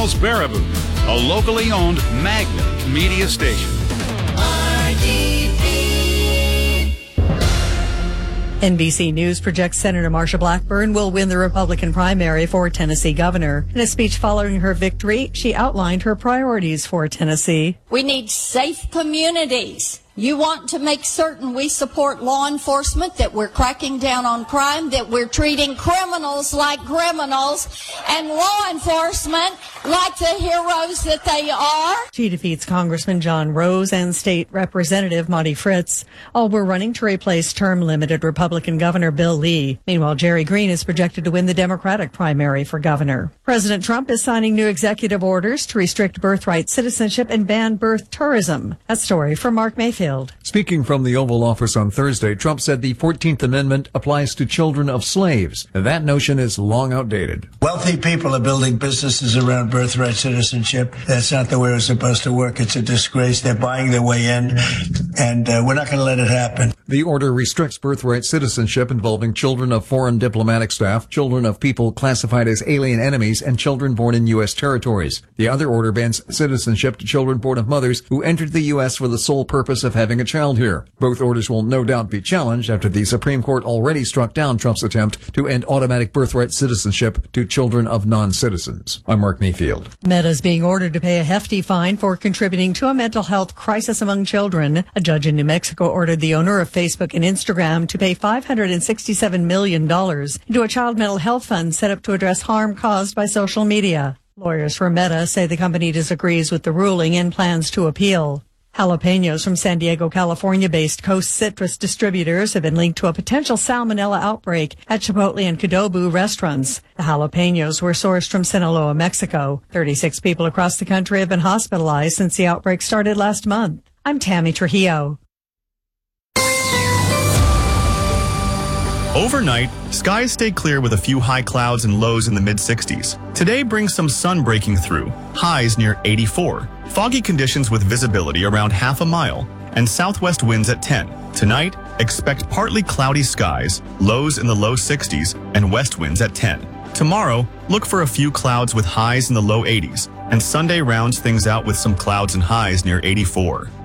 Miles Baraboo, a locally owned Magnet media station. NBC News projects Senator Marsha Blackburn will win the Republican primary for Tennessee governor. In a speech following her victory, she outlined her priorities for Tennessee. We need safe communities. You want to make certain we support law enforcement, that we're cracking down on crime, that we're treating criminals like criminals, and law enforcement like the heroes that they are. She defeats Congressman John Rose and State Representative Monty Fritz. All were running to replace term-limited Republican Governor Bill Lee. Meanwhile, Jerry Green is projected to win the Democratic primary for governor. President Trump is signing new executive orders to restrict birthright citizenship and ban birth tourism. A story from Mark Mayfield. Speaking from the Oval Office on Thursday, Trump said the 14th Amendment applies to children of slaves. That notion is long outdated. Wealthy people are building businesses around birthright citizenship. That's not the way it's supposed to work. It's a disgrace. They're buying their way in, and we're not going to let it happen. The order restricts birthright citizenship involving children of foreign diplomatic staff, children of people classified as alien enemies, and children born in U.S. territories. The other order bans citizenship to children born of mothers who entered the U.S. for the sole purpose of having a child here. Both orders will no doubt be challenged after the Supreme Court already struck down Trump's attempt to end automatic birthright citizenship to children of non-citizens. I'm Mark Mayfield. Meta's being ordered to pay a hefty fine for contributing to a mental health crisis among children. A judge in New Mexico ordered the owner of Facebook and Instagram to pay $567 million into a child mental health fund set up to address harm caused by social media. Lawyers for Meta say the company disagrees with the ruling and plans to appeal. Jalapenos from San Diego, California-based Coast Citrus distributors have been linked to a potential salmonella outbreak at Chipotle and Cadobu restaurants. The jalapenos were sourced from Sinaloa, Mexico. 36 people across the country have been hospitalized since the outbreak started last month. I'm Tammy Trujillo. Overnight, skies stay clear with a few high clouds and lows in the mid-60s. Today brings some sun breaking through, highs near 84. Foggy conditions with visibility around half a mile, and southwest winds at 10. Tonight, expect partly cloudy skies, lows in the low 60s, and west winds at 10. Tomorrow, look for a few clouds with highs in the low 80s, and Sunday rounds things out with some clouds and highs near 84.